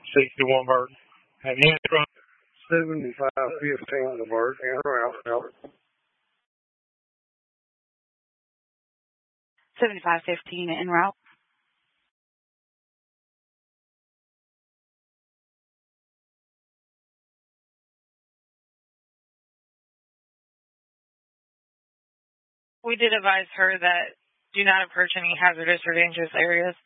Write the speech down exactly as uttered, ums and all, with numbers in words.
sixty-one Bird. And in front. seventy-five fifteen the Bird, en route. seventy-five fifteen en route. We did advise her that do not approach any hazardous or dangerous areas.